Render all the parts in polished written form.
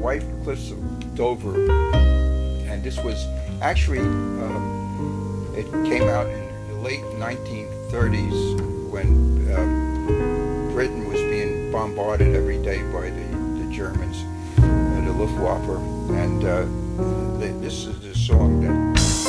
White Cliffs of Dover, and this was actually, it came out in the late 1930s when Britain was being bombarded every day by the Germans, the Luftwaffe, and this is the song that...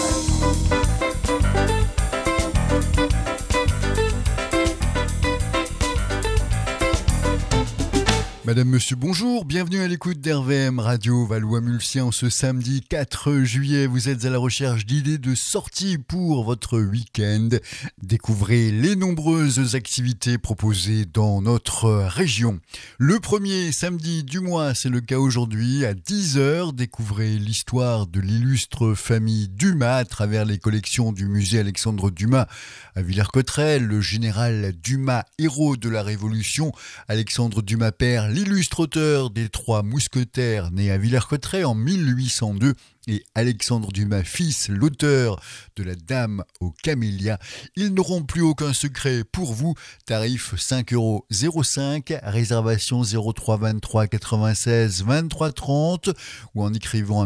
Madame, Monsieur, bonjour, bienvenue à l'écoute d'RVM Radio Valois-Mulsien ce samedi 4 juillet. Vous êtes à la recherche d'idées de sortie pour votre week-end. Découvrez les nombreuses activités proposées dans notre région. Le premier samedi du mois, c'est le cas aujourd'hui, à 10h. Découvrez l'histoire de l'illustre famille Dumas à travers les collections du musée Alexandre Dumas à Villers-Cotterêts. Le général Dumas, héros de la Révolution, Alexandre Dumas père, l'illustre auteur des Trois Mousquetaires, né à Villers-Cotterêts en 1802, et Alexandre Dumas fils, l'auteur de La Dame aux Camélias. Ils n'auront plus aucun secret pour vous. Tarif 5,05 €, réservation 03 23 96 23 30 ou en écrivant à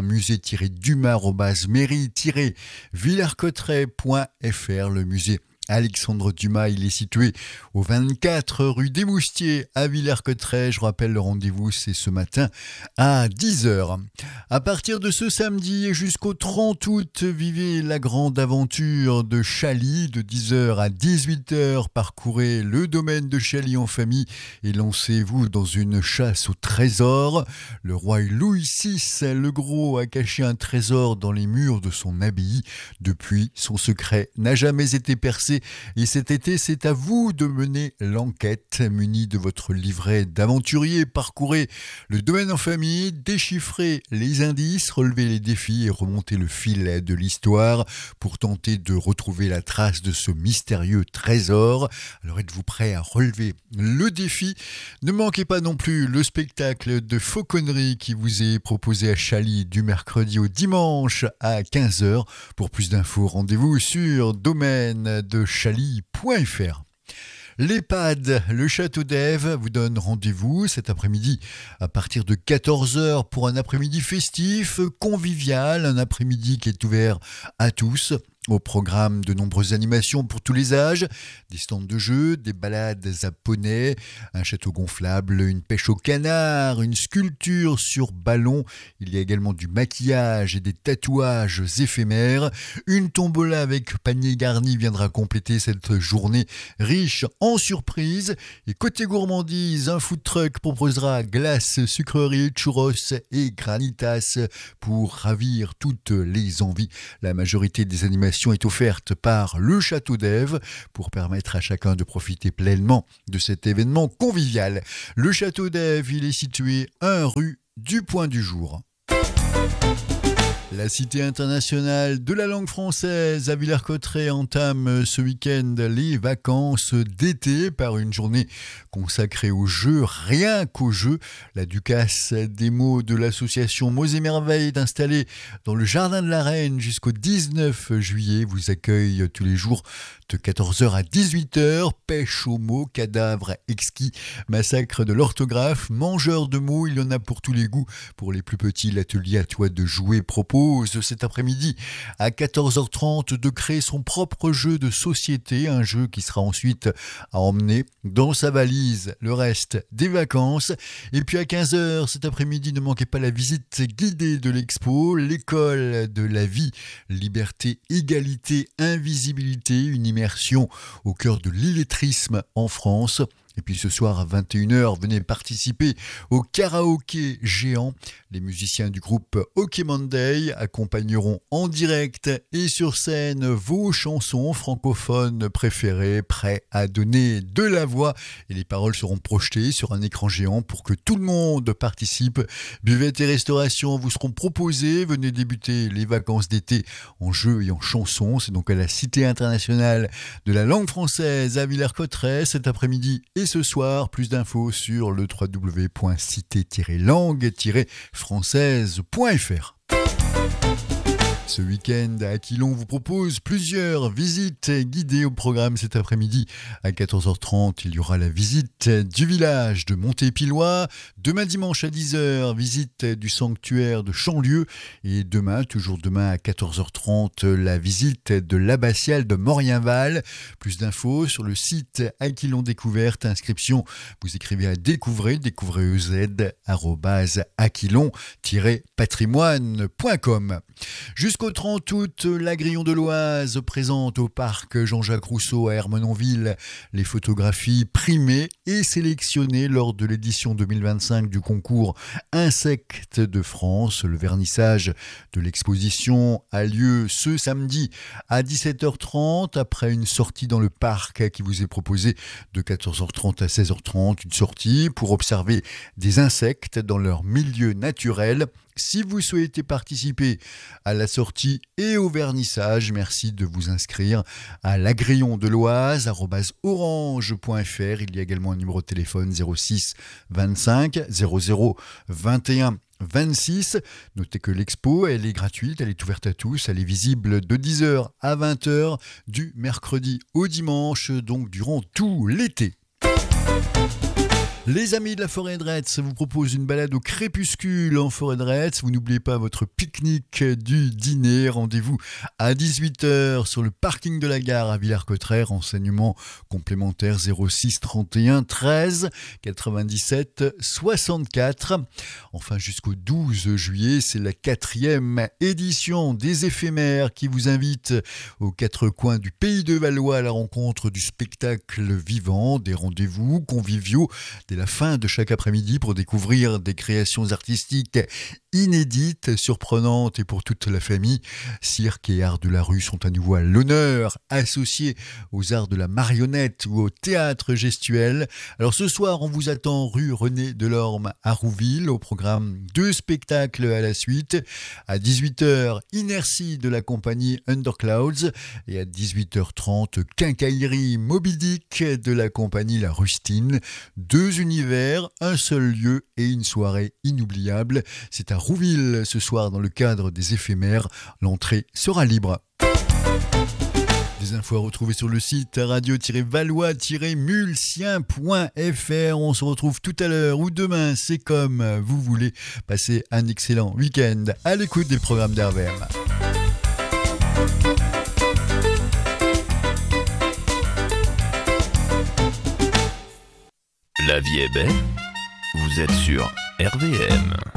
musée-dumas@mairie-villers-cotterêts.fr. Le musée Alexandre Dumas, il est situé au 24 rue des Moustiers à Villers-Cotterêts. Je rappelle, le rendez-vous, c'est ce matin à 10h. À partir de ce samedi et jusqu'au 30 août, vivez la grande aventure de Chaly de 10h à 18h. Parcourez le domaine de Chaly en famille et lancez-vous dans une chasse au trésor. Le roi Louis VI le Gros a caché un trésor dans les murs de son abbaye. Depuis, son secret n'a jamais été percé. Et cet été, c'est à vous de mener l'enquête. Muni de votre livret d'aventurier, parcourez le domaine en famille, déchiffrez les indices, relevez les défis et remontez le fil de l'histoire pour tenter de retrouver la trace de ce mystérieux trésor. Alors êtes-vous prêt à relever le défi? Ne manquez pas non plus le spectacle de fauconnerie qui vous est proposé à Chaly du mercredi au dimanche à 15h. Pour plus d'infos, rendez-vous sur domaine de chaly.fr. L'EHPAD, le Château d'Ève, vous donne rendez-vous cet après-midi à partir de 14h pour un après-midi festif, convivial, un après-midi qui est ouvert à tous. Au programme, de nombreuses animations pour tous les âges, des stands de jeux, des balades à poney, un château gonflable, une pêche au canard, une sculpture sur ballon. Il y a également du maquillage et des tatouages éphémères. Une tombola avec panier garni viendra compléter cette journée riche en surprises. Et côté gourmandise, un food truck proposera glace, sucreries, churros et granitas pour ravir toutes les envies. La majorité des animations est offerte par le Château d'Ève pour permettre à chacun de profiter pleinement de cet événement convivial. Le Château d'Ève, il est situé 1 rue du Point du Jour. La Cité internationale de la langue française à Villers-Cotterêts entame ce week-end les vacances d'été par une journée consacrée aux jeux, rien qu'aux jeux. La Ducasse des mots de l'association Mots et Merveilles est installée dans le Jardin de la Reine jusqu'au 19 juillet. Vous accueille tous les jours de 14h à 18h. Pêche aux mots, cadavres exquis, massacre de l'orthographe, mangeurs de mots, il y en a pour tous les goûts. Pour les plus petits, l'atelier à toi de jouer propose cet après-midi à 14h30 de créer son propre jeu de société, un jeu qui sera ensuite à emmener dans sa valise le reste des vacances. Et puis à 15h cet après-midi, ne manquez pas la visite guidée de l'expo, l'école de la vie, liberté, égalité, invisibilité, une immersion au cœur de l'illettrisme en France. Et puis ce soir à 21h, venez participer au karaoké géant. Les musiciens du groupe OK Monday accompagneront en direct et sur scène vos chansons francophones préférées, prêts à donner de la voix. Et les paroles seront projetées sur un écran géant pour que tout le monde participe. Buvette et restauration vous seront proposés. Venez débuter les vacances d'été en jeux et en chansons. C'est donc à la Cité internationale de la langue française à Villers-Cotterêts cet après-midi et ce soir. Plus d'infos sur le www.cité-langue-française.fr. Ce week-end, Aquilon vous propose plusieurs visites guidées au programme cet après-midi. À 14h30, il y aura la visite du village de Montépillois. Demain dimanche à 10h, visite du sanctuaire de Chanlieu. Et demain, toujours demain à 14h30, la visite de l'abbatiale de Morienval. Plus d'infos sur le site Aquilon Découverte. Inscription, vous écrivez à découvrez@aquilon-patrimoine.com. Jusqu'au 30 août, l'Agrillon de l'Oise présente au parc Jean-Jacques Rousseau à Ermenonville les photographies primées et sélectionnées lors de l'édition 2025 du concours Insectes de France. Le vernissage de l'exposition a lieu ce samedi à 17h30 après une sortie dans le parc qui vous est proposée de 14h30 à 16h30. Une sortie pour observer des insectes dans leur milieu naturel. Si vous souhaitez participer à la sortie et au vernissage, merci de vous inscrire à l'Agrillon de l'Oise @orange.fr. Il y a également un numéro de téléphone 06 25 00 21 26. Notez que l'expo, elle est gratuite, elle est ouverte à tous, elle est visible de 10h à 20h du mercredi au dimanche, donc durant tout l'été. Les amis de la forêt de Retz vous proposent une balade au crépuscule en forêt de Retz. Vous n'oubliez pas votre pique-nique du dîner. Rendez-vous à 18h sur le parking de la gare à Villers-Cotterêts. Renseignements complémentaires 06 31 13 97 64. Enfin, jusqu'au 12 juillet, c'est la 4e édition des éphémères qui vous invite aux 4 coins du pays de Valois à la rencontre du spectacle vivant. Des rendez-vous conviviaux dès la fin de chaque après-midi pour découvrir des créations artistiques inédites, surprenantes et pour toute la famille. Cirque et arts de la rue sont à nouveau à l'honneur, associés aux arts de la marionnette ou au théâtre gestuel. Alors ce soir, on vous attend rue René Delorme à Rouville, au programme 2 spectacles à la suite. À 18h, Inertie de la compagnie Underclouds et à 18h30, Quincaillerie Moby Dick de la compagnie La Rustine. 2 univers, un seul lieu et une soirée inoubliable. C'est à Rouville ce soir dans le cadre des éphémères. L'entrée sera libre. Des infos à retrouver sur le site radio-valois-mulsien.fr. On se retrouve tout à l'heure ou demain, c'est comme vous voulez. Passez un excellent week-end à l'écoute des programmes d'RVM. La vie est belle, vous êtes sur RVM.